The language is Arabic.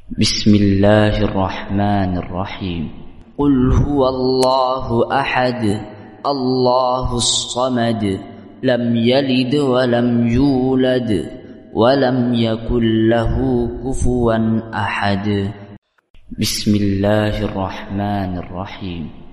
بسم الله الرحمن الرحيم. قل هو الله أحد الله الصمد لم يلد ولم يولد ولم يكن له كفوا أحد. بسم الله الرحمن الرحيم.